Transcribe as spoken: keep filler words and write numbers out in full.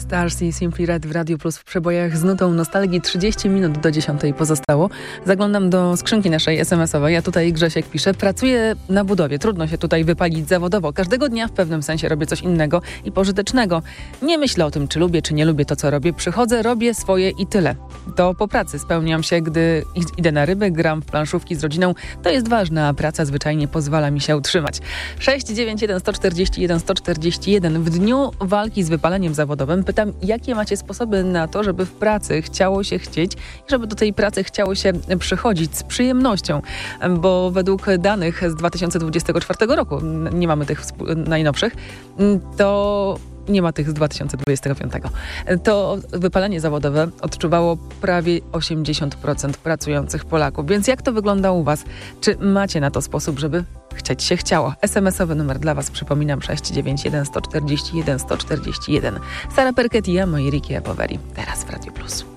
Stars i Simply Red w Radiu Plus w przebojach z nutą nostalgii. trzydzieści minut do dziesiątej pozostało. Zaglądam do skrzynki naszej es em esowej, a tutaj Grzesiek pisze: pracuję na budowie, trudno się tutaj wypalić zawodowo. Każdego dnia w pewnym sensie robię coś innego i pożytecznego. Nie myślę o tym, czy lubię, czy nie lubię to, co robię. Przychodzę, robię swoje i tyle. To po pracy spełniam się, gdy idę na ryby, gram w planszówki z rodziną. To jest ważne, a praca zwyczajnie pozwala mi się utrzymać. sześć dziewięć jeden sto czterdzieści jeden sto czterdzieści jeden. W dniu walki z wypaleniem zawodowym pytam, jakie macie sposoby na to, żeby w pracy chciało się chcieć i żeby do tej pracy chciało się przychodzić z przyjemnością, bo według danych z dwa tysiące dwudziestego czwartego roku, nie mamy tych najnowszych, to nie ma tych z dwa tysiące dwudziestego piątego. To wypalenie zawodowe odczuwało prawie osiemdziesiąt procent pracujących Polaków. Więc jak to wygląda u Was? Czy macie na to sposób, żeby chcieć się chciało? es em esowy numer dla Was, przypominam, sześć dziewięć jeden sto czterdzieści jeden sto czterdzieści jeden. Sara Perket i ja, moi Ricky Poveri. Teraz w Radiu Plus.